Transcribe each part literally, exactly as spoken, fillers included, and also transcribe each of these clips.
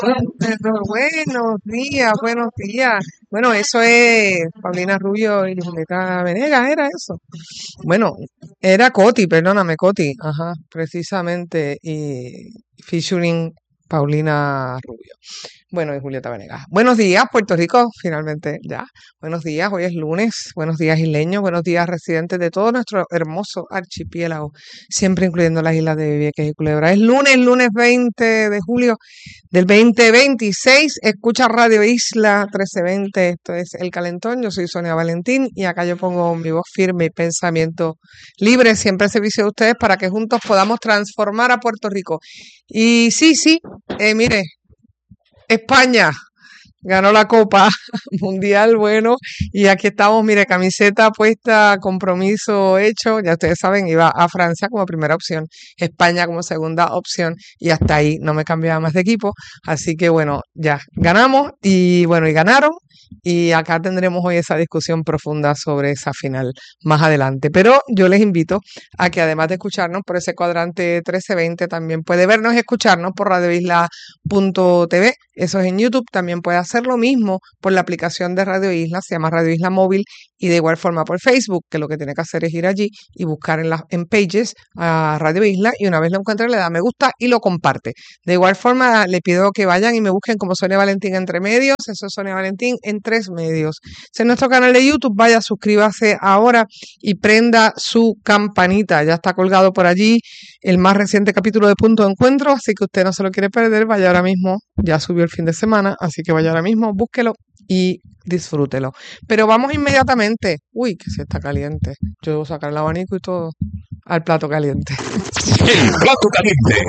Pero buenos días, buenos días. Bueno, eso es Paulina Rubio y Julieta Venegas, ¿era eso? Bueno, era Coti, perdóname, Coti, ajá, precisamente, y featuring Paulina Rubio. Bueno, y Julieta Venegas. Buenos días, Puerto Rico, finalmente ya. Buenos días, hoy es lunes. Buenos días, isleños. Buenos días, residentes de todo nuestro hermoso archipiélago, siempre incluyendo las islas de Vieques y Culebra. Es lunes, lunes veinte de julio del veinte veintiséis. Escucha Radio Isla trece veinte. Esto es El Calentón. Yo soy Sonia Valentín y acá yo pongo mi voz firme y pensamiento libre, siempre al servicio de ustedes para que juntos podamos transformar a Puerto Rico. Y sí, sí, eh, mire. España ganó la Copa Mundial, bueno, y aquí estamos, mire, camiseta puesta, compromiso hecho, ya ustedes saben, iba a Francia como primera opción, España como segunda opción, y hasta ahí no me cambiaba más de equipo, así que bueno, ya ganamos, y bueno, y ganaron, y acá tendremos hoy esa discusión profunda sobre esa final más adelante. Pero yo les invito a que además de escucharnos por ese cuadrante trece veinte, también puede vernos y escucharnos por radio isla punto t v, eso es en YouTube. También puede hacer lo mismo por la aplicación de Radio Isla, se llama Radio Isla Móvil, y de igual forma por Facebook, que lo que tiene que hacer es ir allí y buscar en, las en Pages a Radio Isla, y una vez lo encuentre le da me gusta y lo comparte. De igual forma le pido que vayan y me busquen como Sonia Valentín entre medios, eso es Sonia Valentín en tres medios. Si es nuestro canal de YouTube, vaya, suscríbase ahora y prenda su campanita, ya está colgado por allí el más reciente capítulo de Punto de Encuentro, así que usted no se lo quiere perder, vaya ahora mismo, ya subió el fin de semana, así que vaya ahora mismo, búsquelo y disfrútelo. Pero vamos inmediatamente, uy, que se está caliente, yo debo sacar el abanico y todo, al plato caliente. El plato caliente.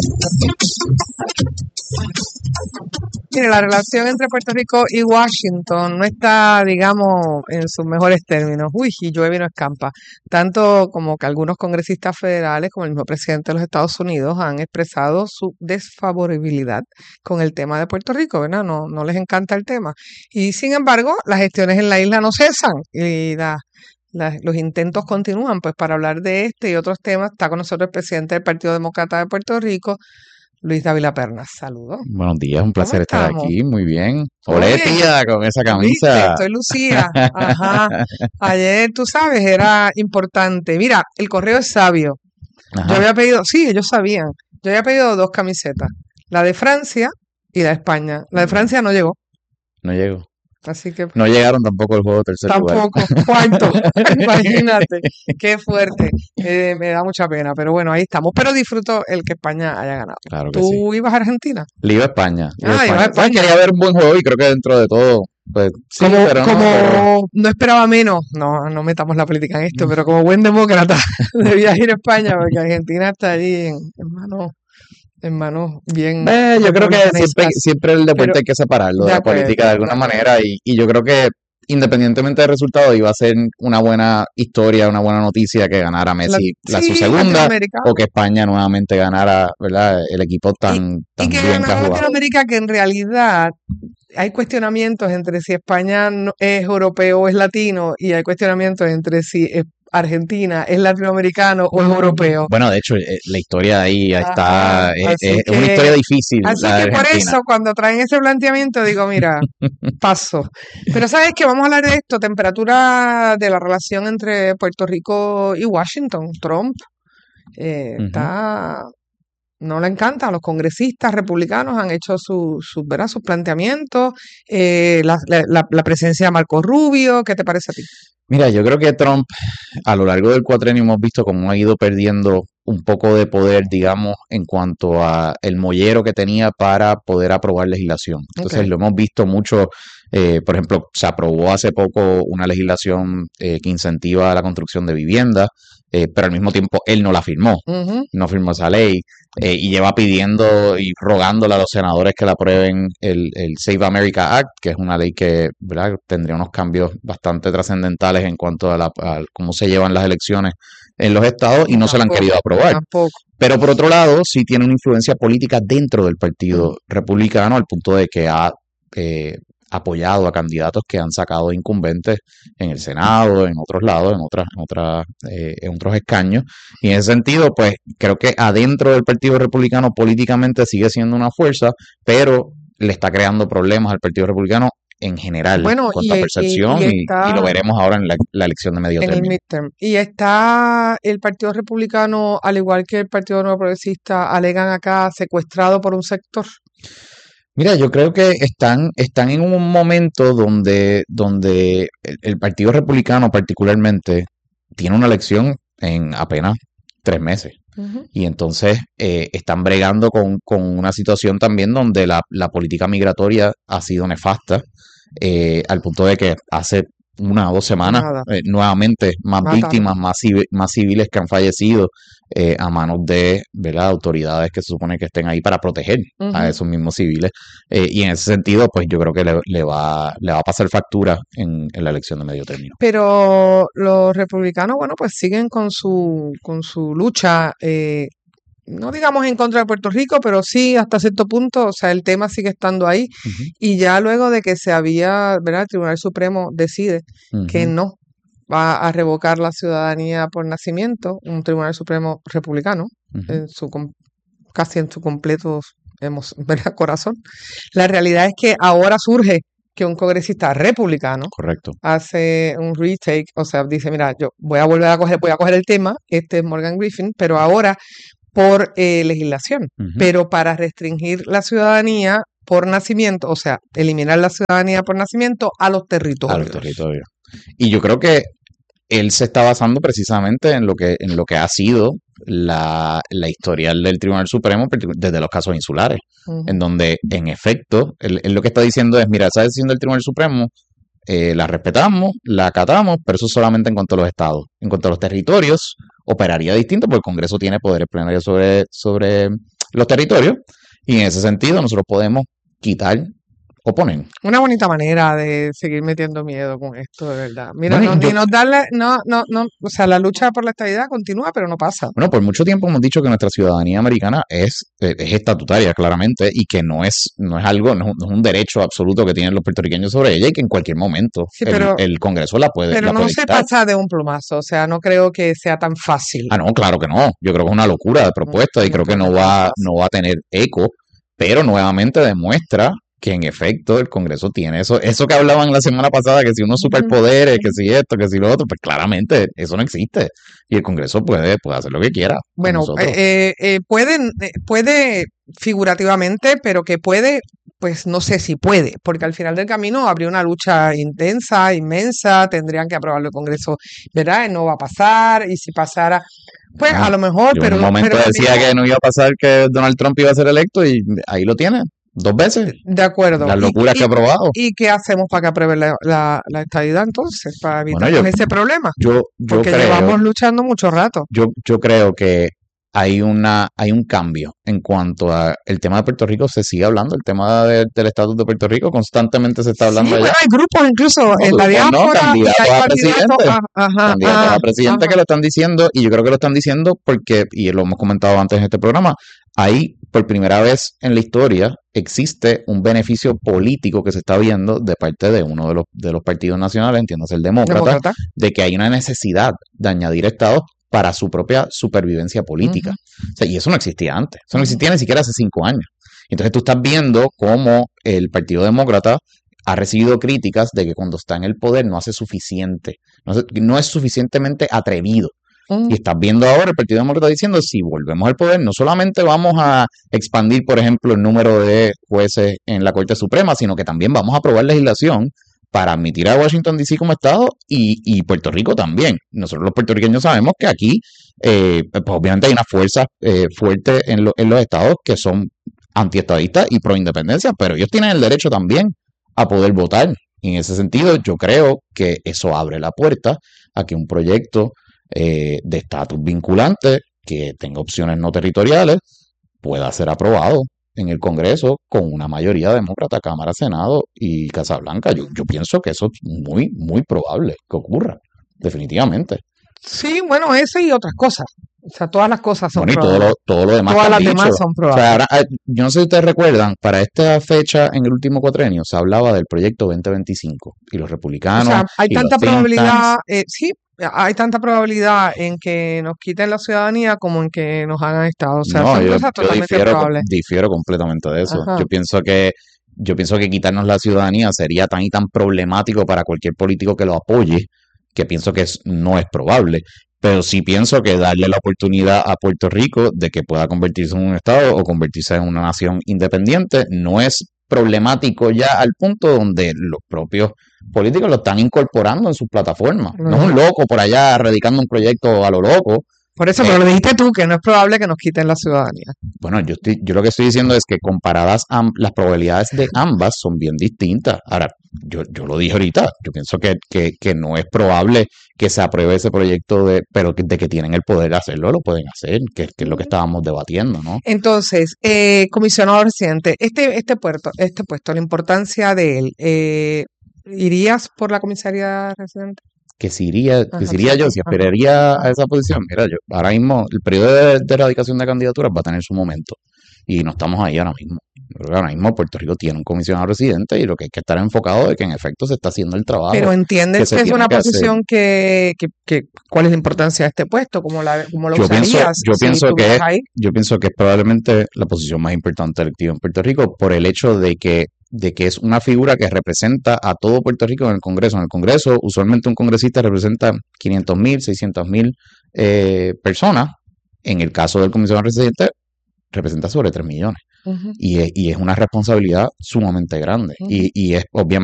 Mire, la relación entre Puerto Rico y Washington no está, digamos, en sus mejores términos. Uy, y llueve y no escampa. Tanto como que algunos congresistas federales, como el mismo presidente de los Estados Unidos, han expresado su desfavorabilidad con el tema de Puerto Rico, ¿verdad? No, no les encanta el tema. Y sin embargo, las gestiones en la isla no cesan y la, la, los intentos continúan. Pues para hablar de este y otros temas, está con nosotros el presidente del Partido Demócrata de Puerto Rico, Luis Dávila Pernas. Saludos. Buenos días, un placer estar estamos? aquí. Muy bien. ¿Todo Olé, bien? tía, con esa ¿Viste? camisa. Estoy lucía. Ajá. Ayer, tú sabes, era importante. Mira, el correo es sabio. Yo Ajá. había pedido, sí, ellos sabían. Yo había pedido dos camisetas. La de Francia y la de España. La de Francia no llegó. No llego. Así que No llegaron tampoco el juego de tercer lugar. tampoco. Cuarto. Imagínate. Qué fuerte. Eh, me da mucha pena. Pero bueno, ahí estamos. Pero disfruto el que España haya ganado. Claro que sí. ¿Tú ibas a Argentina? Le iba a España. le iba a Ah, ibas a España. ¿Sabes? España. Quería ver un buen juego y creo que dentro de todo, pues sí, Como, pero no, como pero- no esperaba menos, no, no metamos la política en esto, pero como buen demócrata debía ir a España porque Argentina está allí en, en manos, en manos bien Eh, yo creo que siempre, republicanistas. siempre el deporte Pero- hay que separarlo de de la acuerdo, política de alguna de acuerdo. manera y, y yo creo que independientemente del resultado iba a ser una buena historia, una buena noticia que ganara Messi la, sí, su segunda Latinoamérica. o que España nuevamente ganara, ¿verdad? El equipo tan, Y tan que bien que ha ganara jugado. Latinoamérica, que en realidad hay cuestionamientos entre si España no- es europeo o es latino, y hay cuestionamientos entre si es- Argentina es latinoamericano o es europeo. Bueno, de hecho, eh, la historia ahí está, Ajá, es, así es una que- historia difícil. Así la de que por Argentina. eso, cuando traen ese planteamiento, digo, mira, paso. Pero sabes que vamos a hablar de esto, temperatura de la relación entre Puerto Rico y Washington. Trump eh, Ujú. está, no le encanta. A los congresistas republicanos han hecho su, su, ¿verdad? sus planteamientos. Eh, la, la, la presencia de Marco Rubio, ¿qué te parece a ti? Mira, yo creo que Trump, a lo largo del cuatrenio hemos visto cómo ha ido perdiendo un poco de poder, digamos, en cuanto a el mollero que tenía para poder aprobar legislación. Entonces, Ok. lo hemos visto mucho, eh, por ejemplo, se aprobó hace poco una legislación eh, que incentiva la construcción de viviendas, eh, pero al mismo tiempo él no la firmó, Ujú. no firmó esa ley, eh, y lleva pidiendo y rogándole a los senadores que la aprueben el, el Save America Act, que es una ley que, ¿verdad?, tendría unos cambios bastante trascendentales en cuanto a, la, a cómo se llevan las elecciones en los estados, y no se la han Tampoco, querido aprobar. Tampoco. Pero por otro lado, sí tiene una influencia política dentro del Partido Republicano, al punto de que ha eh, apoyado a candidatos que han sacado incumbentes en el Senado, en otros lados, en otras, en otras, eh, en otros escaños. Y en ese sentido, pues creo que adentro del Partido Republicano políticamente sigue siendo una fuerza, pero le está creando problemas al Partido Republicano en general, Bueno, con y, la y, percepción, y y, y lo está veremos ahora en la, la elección de medio en el término. midterm. Y está el Partido Republicano, al igual que el Partido Nuevo Progresista, alegan acá secuestrado por un sector. Mira, yo creo que están, están en un momento donde, donde el, el Partido Republicano particularmente tiene una elección en apenas tres meses. Ujú. Y entonces eh, están bregando con, con una situación también donde la, la política migratoria ha sido nefasta, eh, al punto de que hace una o dos semanas Nada, eh, nuevamente más mataron. víctimas, más, civi- más civiles que han fallecido eh, a manos de, ¿verdad?, autoridades que se supone que estén ahí para proteger a Ujú. esos mismos civiles. Eh, y en ese sentido, pues yo creo que le, le va, le va a pasar factura en, en la elección de medio término. Pero los republicanos, bueno, pues siguen con su, con su lucha, eh, no digamos en contra de Puerto Rico, pero sí hasta cierto punto, o sea, el tema sigue estando ahí. Ujú, Y ya luego de que se había, ¿verdad? El Tribunal Supremo decide que ujú, no va a revocar la ciudadanía por nacimiento, un Tribunal Supremo republicano, ujú. en su com- casi en su completo emo- ¿verdad? corazón. La realidad es que ahora surge que un congresista republicano Correcto. hace un retake, o sea, dice, mira, yo voy a volver a coger, voy a coger el tema, este es Morgan Griffin, pero ahora por eh, legislación, Ujú. pero para restringir la ciudadanía por nacimiento, o sea, eliminar la ciudadanía por nacimiento a los A los territorios. territorios. Y yo creo que él se está basando precisamente en lo que, en lo que ha sido la, la historial del Tribunal Supremo particu- desde los casos insulares, Ujú. en donde, en efecto, él, él lo que está diciendo es, mira, esa decisión del Tribunal Supremo eh, la respetamos, la acatamos, pero eso solamente en cuanto a los estados. En cuanto a los territorios, operaría distinto porque el Congreso tiene poderes plenarios sobre, sobre los territorios, y en ese sentido nosotros podemos quitar o poner. Una bonita manera de seguir metiendo miedo con esto, de verdad. Mira, Bueno, no, y yo, ni nos darle, no, no, no, o sea, la lucha por la estabilidad continúa, pero no pasa. Bueno, por mucho tiempo hemos dicho que nuestra ciudadanía americana es, eh, es estatutaria, claramente, y que no es, no es algo, no es, un, no es un derecho absoluto que tienen los puertorriqueños sobre ella, y que en cualquier momento Sí, el, pero, el Congreso la puede, pero la no puede se quitar. pasa de un plumazo, o sea, no creo que sea tan fácil. Ah, no, claro que no. Yo creo que es una locura de No, propuesta y no creo que creo que no es tan va, fácil. no va a tener eco, pero nuevamente demuestra que en efecto el Congreso tiene eso, eso que hablaban la semana pasada, que si unos Ujú, superpoderes, que ujú. si esto, que si lo otro, pues claramente eso no existe. Y el Congreso puede, puede hacer lo que quiera con Bueno, nosotros. eh, eh, pueden, eh, puede figurativamente, pero que puede, pues no sé si puede, porque al final del camino habría una lucha intensa, inmensa, tendrían que aprobarlo el Congreso, ¿verdad? No va a pasar, y si pasara, pues a Bueno, lo mejor, yo en un pero, momento pero lo decía mismo, que no iba a pasar que Donald Trump iba a ser electo y ahí lo tiene, dos veces, de acuerdo. las ¿Y, locuras que ha y, probado. y qué hacemos para que apruebe la, la, la estadidad entonces, para Bueno, evitarnos yo, ese problema? yo, yo Porque creo, llevamos luchando mucho rato. yo, yo creo que hay una, hay un cambio en cuanto a el tema de Puerto Rico. Se sigue hablando, el tema de- del estatus de Puerto Rico, constantemente se está Sí, hablando bueno, allá. hay grupos incluso No, en la grupos no, diáspora y candidatos hay a candidatos, presidente, a- ajá, candidatos ajá, a presidente que ajá. lo están diciendo, y yo creo que lo están diciendo porque, y lo hemos comentado antes en este programa, ahí por primera vez en la historia existe un beneficio político que se está viendo de parte de uno de los, de los partidos nacionales, entiéndase el demócrata, Demócrata. de que hay una necesidad de añadir estados para su propia supervivencia política. Ujú, O sea, y eso no existía antes, eso no ujú. existía ni siquiera hace cinco años. Entonces tú estás viendo cómo el Partido Demócrata ha recibido críticas de que cuando está en el poder no hace suficiente, no, hace- no es suficientemente atrevido. Y Mm, estás viendo ahora el Partido Demócrata diciendo, si volvemos al poder, no solamente vamos a expandir, por ejemplo, el número de jueces en la Corte Suprema, sino que también vamos a aprobar legislación para admitir a Washington D C como Estado, y, y Puerto Rico también. Nosotros los puertorriqueños sabemos que aquí, eh, pues obviamente hay una fuerza eh, fuerte en, lo- en los estados que son antiestadistas y pro independencia, pero ellos tienen el derecho también a poder votar. Y en ese sentido, yo creo que eso abre la puerta a que un proyecto eh, de estatus vinculante que tenga opciones no territoriales pueda ser aprobado en el Congreso con una mayoría demócrata, Cámara, Senado y Casa Blanca. Yo, yo pienso que eso es muy, muy probable que ocurra, definitivamente. sí, bueno, eso y otras cosas. O sea, todas las cosas son Bueno, y todo probables. lo, todo lo demás que Todas han las dicho. demás son O sea, probables. ahora, eh, yo no sé si ustedes recuerdan, para esta fecha en el último cuatrenio se hablaba del proyecto veinte veinticinco y los O republicanos sea, hay y los tanta think tanks. probabilidad, eh, sí, hay tanta probabilidad en que nos quiten la ciudadanía como en que nos hagan Estado. O sea, No, son yo, cosas yo totalmente difiero, probables. difiero completamente de eso. Ajá. Yo pienso que, yo pienso que quitarnos la ciudadanía sería tan y tan problemático para cualquier político que lo apoye, que pienso que es, no es probable. Pero sí pienso que darle la oportunidad a Puerto Rico de que pueda convertirse en un estado o convertirse en una nación independiente no es problemático ya al punto donde los propios políticos lo están incorporando en sus plataformas. No es un loco por allá radicando un proyecto a lo loco. Por eso, Eh, pero lo dijiste tú, que no es probable que nos quiten la ciudadanía. Bueno, yo, estoy, yo lo que estoy diciendo es que comparadas am- las probabilidades de ambas son bien distintas. Ahora, yo, yo lo dije ahorita, yo pienso que, que, que no es probable que se apruebe ese proyecto, de, pero que, de que tienen el poder de hacerlo, lo pueden hacer, que, que es lo que estábamos debatiendo, ¿no? Entonces, eh, comisionado residente, este, este puerto, este puesto, la importancia de él, eh, ¿irías por la comisaría residente? Que si iría, que Ajá, si iría sí, yo, sí, si ajá, aspiraría a ajá. esa posición, mira, yo ahora mismo el periodo de, de erradicación de candidaturas va a tener su momento y no estamos ahí ahora mismo. Yo creo que ahora mismo Puerto Rico tiene un comisionado residente y lo que hay que estar enfocado es que en efecto se está haciendo el trabajo Pero que entiendes se que es tiene una que hacer. posición que, que, que, ¿cuál es la importancia de este puesto? ¿Cómo la, cómo lo Yo pienso, usarías yo si pienso que estuvieras es, ahí? yo pienso que es probablemente la posición más importante electiva en Puerto Rico por el hecho de que, de que es una figura que representa a todo Puerto Rico en el Congreso. En el Congreso, usualmente un congresista representa quinientos mil, seiscientos mil eh, personas. En el caso del comisionado residente, representa sobre tres millones. Ujú, Y es, y es una responsabilidad sumamente grande. ujú. Y, y es obviamente